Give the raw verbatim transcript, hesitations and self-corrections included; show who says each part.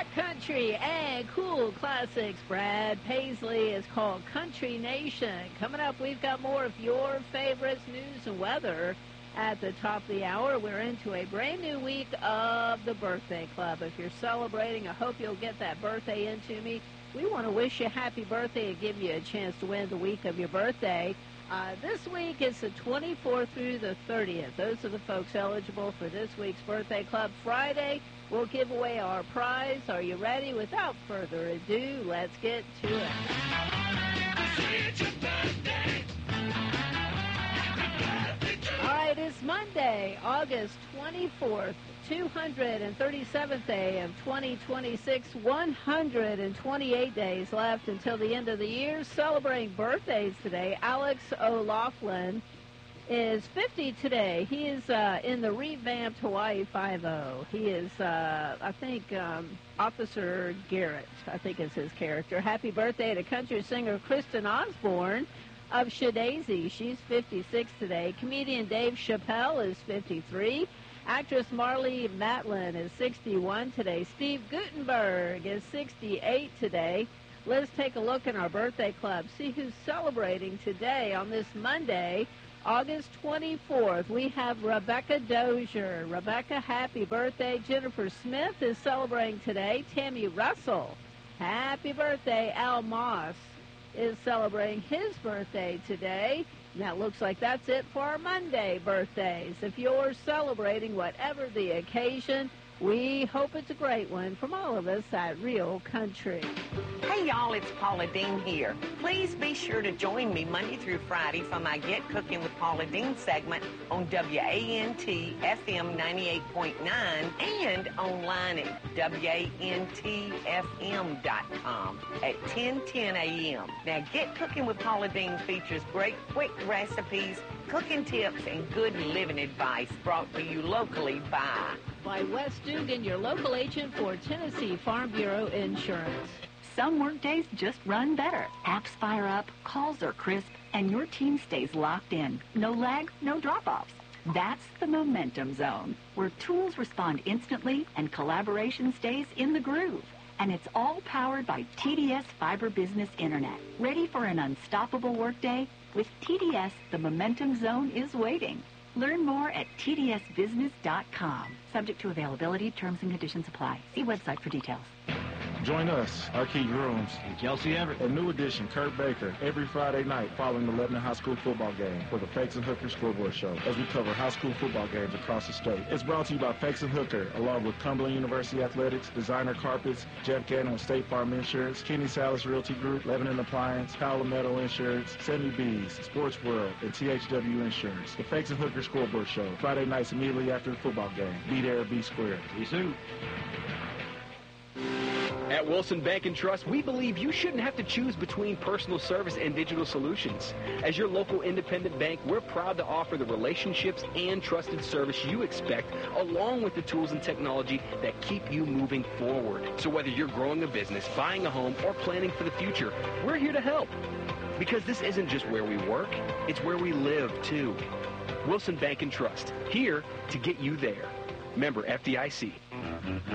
Speaker 1: Rock country and cool classics. Brad Paisley is called Country Nation. Coming up, we've got more of your favorites, news and weather. At the top of the hour, we're into a brand new week of the Birthday Club. If you're celebrating, I hope you'll get that birthday into me. We want to wish you a happy birthday and give you a chance to win the week of your birthday. Uh, this week is the twenty-fourth through the thirtieth. Those are the folks eligible for this week's Birthday Club. Friday, we'll give away our prize. Are you ready? Without further ado, let's get to it. All right, it's Monday, August twenty-fourth, two hundred thirty-seventh day of twenty twenty-six, one hundred twenty-eight days left until the end of the year. Celebrating birthdays today, Alex O'Loughlin is fifty today. He is uh, in the revamped Hawaii five oh. He is, uh, I think, um, Officer Garrett, I think is his character. Happy birthday to country singer Kristen Osborne of Shadazy. She's fifty-six today. Comedian Dave Chappelle is fifty-three. Actress Marlee Matlin is sixty-one today. Steve Guttenberg is sixty-eight today. Let's take a look in our birthday club, see who's celebrating today on this Monday, August twenty-fourth. We have Rebecca Dozier. Rebecca, happy birthday. Jennifer Smith is celebrating today. Tammy Russell, happy birthday. Al Moss is celebrating his birthday today. And that looks like that's it for our Monday birthdays. If you're celebrating whatever the occasion, we hope it's a great one from all of us at Real Country.
Speaker 2: Hey, y'all, it's Paula Deen here. Please be sure to join me Monday through Friday for my Get Cooking with Paula Deen segment on W A N T F M ninety-eight point nine and online at W A N T F M dot com at ten ten a m Now, Get Cooking with Paula Deen features great quick recipes, cooking tips, and good living advice brought to you locally by...
Speaker 1: by Wes Dugan, your local agent for Tennessee Farm Bureau Insurance.
Speaker 3: Some workdays just run better. Apps fire up, calls are crisp, and your team stays locked in. No lag, no drop-offs. That's the Momentum Zone, where tools respond instantly and collaboration stays in the groove. And it's all powered by T D S Fiber Business Internet. Ready for an unstoppable workday? With T D S, the Momentum Zone is waiting. Learn more at T D S business dot com. Subject to availability, terms and conditions apply. See website for details.
Speaker 4: Join us, our Keith Grooms,
Speaker 5: and Kelsey Everett,
Speaker 4: a new edition, Kurt Baker, every Friday night following the Lebanon High School football game for the Fakes and Hooker Scoreboard Show, as we cover high school football games across the state. It's brought to you by Fakes and Hooker, along with Cumberland University Athletics, Designer Carpets, Jeff Gannon with State Farm Insurance, Kenny Salas Realty Group, Lebanon Appliance, Palmetto Insurance, Sammy B's, Sports World, and T H W Insurance. The Fakes and Hooker Scoreboard Show, Friday nights immediately after the football game. Be there, be square.
Speaker 5: See you soon. At Wilson Bank and Trust, we believe you shouldn't have to choose between personal service and digital solutions. As your local independent bank, we're proud to offer the relationships and trusted service you expect, along with the tools and technology that keep you moving forward. So whether you're growing a business, buying a home, or planning for the future, we're here to help. Because this isn't just where we work, it's where we live, too. Wilson Bank and Trust, here to get you there. Member F D I C.